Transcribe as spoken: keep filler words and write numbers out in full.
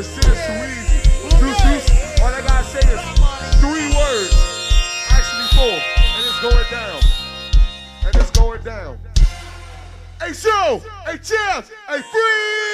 This shit is too easy. Two, two, all I gotta say is three words. Actually four. And it's going down. And it's going down. Hey, show! Hey, champs! Hey, free!